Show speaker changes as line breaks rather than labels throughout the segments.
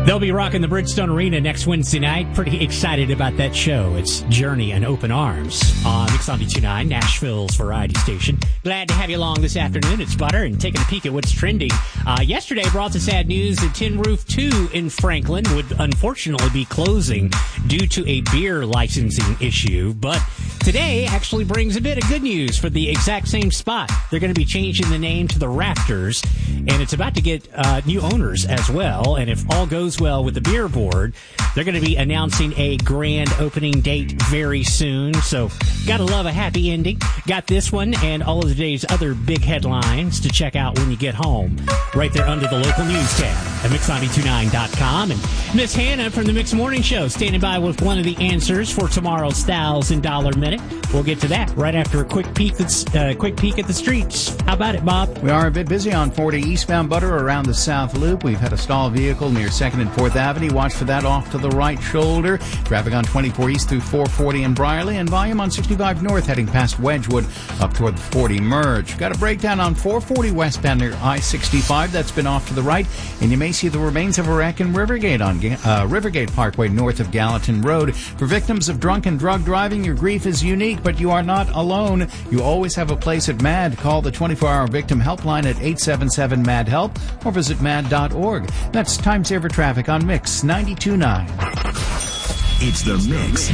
They'll be rocking the Bridgestone Arena next Wednesday night. Pretty excited about that show. It's Journey and Open Arms on Mix 92.9, Nashville's variety station. Glad to have you along this afternoon. It's Butter and taking a peek at what's trending. Yesterday brought the sad news that Tin Roof 2 in Franklin would unfortunately be closing due to a beer licensing issue. But today actually brings a bit of good news for the exact same spot. They're going to be changing the name to the Rafters, and it's about to get new owners as well. And if all goes well with the beer board, they're going to be announcing a grand opening date very soon. So gotta love a happy ending. Got this one and all of the day's other big headlines to check out when you get home, right there under the local news tab at Mix929.com. And Miss Hannah from the Mix Morning Show standing by with one of the answers for tomorrow's $1,000 minute. We'll get to that right after a quick peek at the streets. How about it, Bob?
We are a bit busy on 40 eastbound Butter around the South Loop. We've had a stalled vehicle near 2nd and 4th Avenue. Watch for that off to the right shoulder. Traffic on 24 East through 440 in Brierley, and volume on 65 North heading past Wedgwood up toward the 40 merge. Got a breakdown on 440 westbound near I-65. That's been off to the right, and you may see the remains of a wreck in Rivergate on Rivergate Parkway north of Gallatin Road. For victims of drunk and drug driving, your grief is unique, but you are not alone. You always have a place at MAD. Call the 24-hour victim helpline at 877-MAD-HELP or visit mad.org. That's Time Saver Traffic on Mix 92.9.
It's the Mix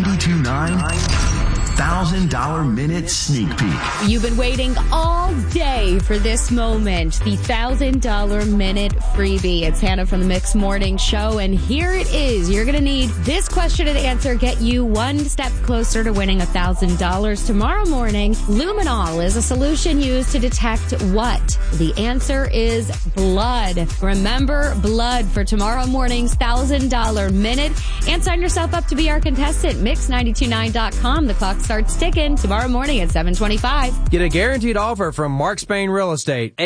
92.9 $1,000 minute sneak peek.
You've been waiting all day for this moment, the $1,000 minute freebie. It's Hannah from the Mix Morning Show, and here it is. You're going to need this question and answer, get you one step closer to winning $1,000 tomorrow morning. Luminol is a solution used to detect what? The answer is blood. Remember blood for tomorrow morning's $1,000 minute, and sign yourself up to be our contestant. Mix929.com. The clock starts ticking tomorrow morning at 7:25.
Get a guaranteed offer from Mark Spain Real Estate.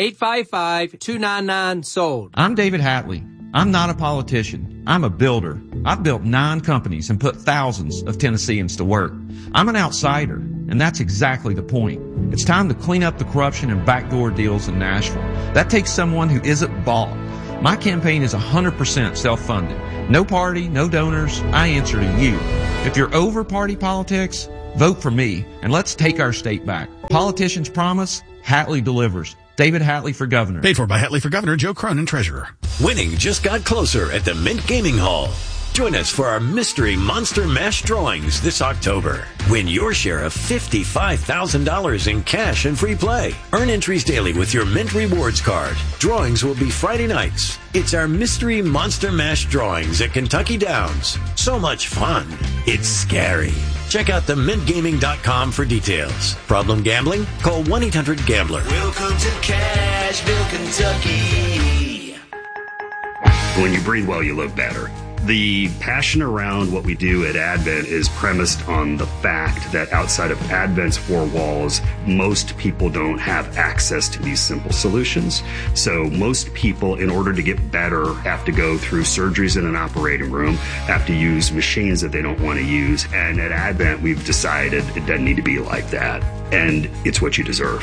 855-299-SOLD.
I'm David Hatley. I'm not a politician. I'm a builder. I've built 9 companies and put thousands of Tennesseans to work. I'm an outsider, and that's exactly the point. It's time to clean up the corruption and backdoor deals in Nashville. That takes someone who isn't bought. My campaign is 100% self-funded. No party, no donors. I answer to you. If you're over party politics, vote for me, and let's take our state back. Politicians promise, Hatley delivers. David Hatley for governor.
Paid for by Hatley for governor, Joe Cronin, treasurer.
Winning just got closer at the Mint Gaming Hall. Join us for our Mystery Monster Mash drawings this October. Win your share of $55,000 in cash and free play. Earn entries daily with your Mint Rewards card. Drawings will be Friday nights. It's our Mystery Monster Mash drawings at Kentucky Downs. So much fun. It's scary. Check out themintgaming.com for details. Problem gambling? Call 1-800-GAMBLER.
Welcome to Cashville, Kentucky.
When you breathe well, you live better. The passion around what we do at Advent is premised on the fact that outside of Advent's 4 walls, most people don't have access to these simple solutions. So most people, in order to get better, have to go through surgeries in an operating room, have to use machines that they don't want to use. And at Advent, we've decided it doesn't need to be like that. And it's what you deserve.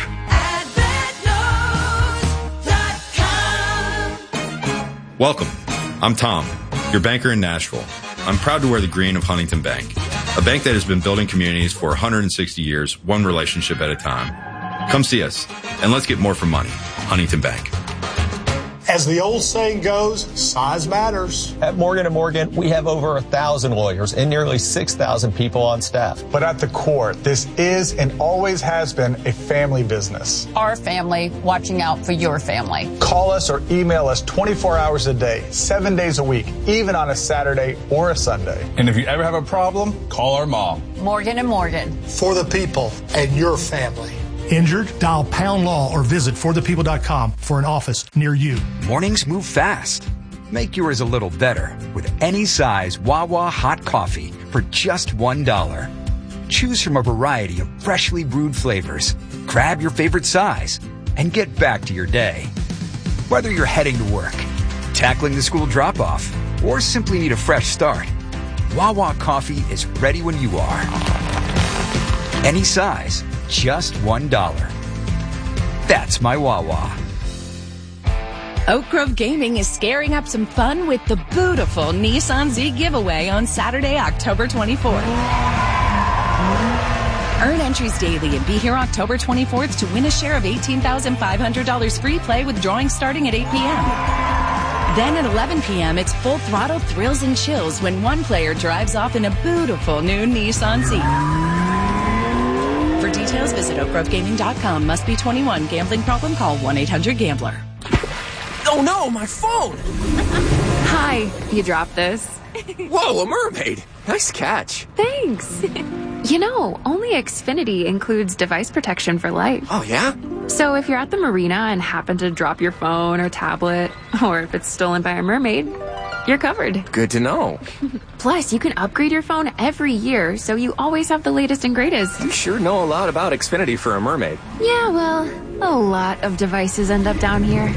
Welcome. I'm Tom, your banker in Nashville. I'm proud to wear the green of Huntington Bank, a bank that has been building communities for 160 years, one relationship at a time. Come see us, and let's get more for money. Huntington Bank.
As the old saying goes, size matters.
At Morgan & Morgan, we have over 1,000 lawyers and nearly 6,000 people on staff.
But at the core, this is and always has been a family business.
Our family watching out for your family.
Call us or email us 24 hours a day, 7 days a week, even on a Saturday or a Sunday.
And if you ever have a problem, call our mom.
Morgan & Morgan.
For the people and your family. Injured? Dial Pound Law or visit forthepeople.com for an office near you.
Mornings move fast. Make yours a little better with any size Wawa hot coffee for just $1. Choose from a variety of freshly brewed flavors. Grab your favorite size and get back to your day. Whether you're heading to work, tackling the school drop-off, or simply need a fresh start, Wawa coffee is ready when you are. Any size, just $1. That's my Wawa.
Oak Grove Gaming is scaring up some fun with the beautiful Nissan Z giveaway on Saturday, October 24th. Earn entries daily and be here October 24th to win a share of $18,500 free play with drawings starting at 8 p.m. Then at 11 p.m., it's full throttle thrills and chills when one player drives off in a beautiful new Nissan Z. For details, visit oakgrovegaming.com. Must be 21. Gambling problem? Call 1-800-GAMBLER.
Oh no, my phone!
Hi, you dropped this.
Whoa, a mermaid! Nice catch.
Thanks. You know, only Xfinity includes device protection for life.
Oh, yeah?
So if you're at the marina and happen to drop your phone or tablet, or if it's stolen by a mermaid, you're covered.
Good to know.
Plus, you can upgrade your phone every year, so you always have the latest and greatest.
You sure know a lot about Xfinity for a mermaid.
Yeah, well, a lot of devices end up down here.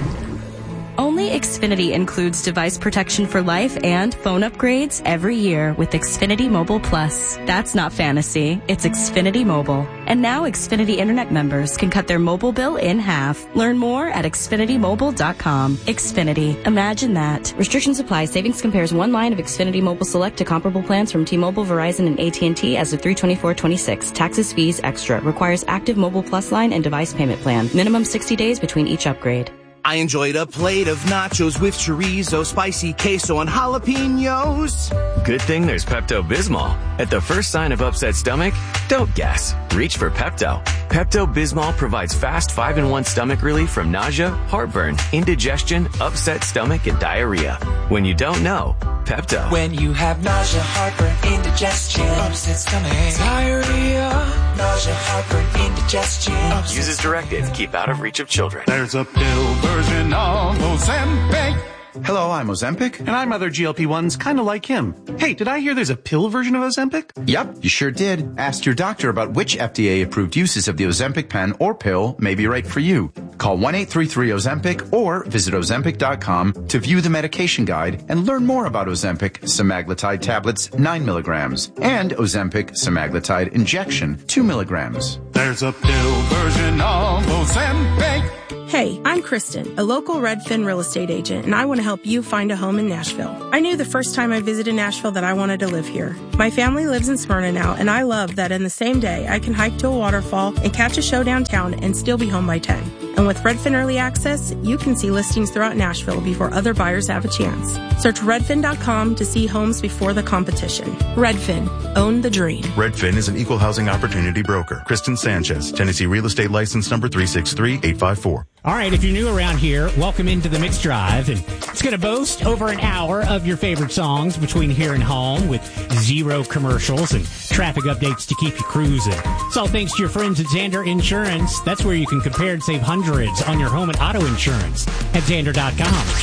Only Xfinity includes device protection for life and phone upgrades every year with Xfinity Mobile Plus. That's not fantasy. It's Xfinity Mobile. And now Xfinity Internet members can cut their mobile bill in half. Learn more at XfinityMobile.com. Xfinity. Imagine that. Restrictions apply. Savings compares one line of Xfinity Mobile Select to comparable plans from T-Mobile, Verizon, and AT&T as of 3/24/26. Taxes, fees, extra. Requires active Mobile Plus line and device payment plan. Minimum 60 days between each upgrade.
I enjoyed a plate of nachos with chorizo, spicy queso, and jalapenos.
Good thing there's Pepto-Bismol. At the first sign of upset stomach, don't guess. Reach for Pepto. Pepto-Bismol provides fast 5-in-1 stomach relief from nausea, heartburn, indigestion, upset stomach, and diarrhea. When you don't know, Pepto.
When you have nausea, heartburn, indigestion, upset stomach, diarrhea, nausea, heartburn, indigestion.
Use as directed. Keep out of reach of children.
There's a pill version of Ozempic.
Hello, I'm Ozempic.
And I'm other GLP-1s kind of like him. Hey, did I hear there's a pill version of Ozempic?
Yep, you sure did. Ask your doctor about which FDA-approved uses of the Ozempic pen or pill may be right for you. Call 1-833-OZEMPIC or visit Ozempic.com to view the medication guide and learn more about Ozempic semaglutide tablets 9 milligrams and Ozempic semaglutide injection 2 milligrams.
There's a pill version of Ozempic.
Hey, I'm Kristen, a local Redfin real estate agent, and I want to help you find a home in Nashville. I knew the first time I visited Nashville that I wanted to live here. My family lives in Smyrna now, and I love that in the same day I can hike to a waterfall and catch a show downtown and still be home by 10. And with Redfin Early Access, you can see listings throughout Nashville before other buyers have a chance. Search redfin.com to see homes before the competition. Redfin. Own the dream.
Redfin is an equal housing opportunity broker. Kristen Sanchez, Tennessee Real Estate License Number 363854.
All right, if you're new around here, welcome into the Mix Drive. And it's going to boast over an hour of your favorite songs between here and home with zero commercials and traffic updates to keep you cruising. It's all thanks to your friends at Zander Insurance. That's where you can compare and save hundreds on your home and auto insurance at Zander.com.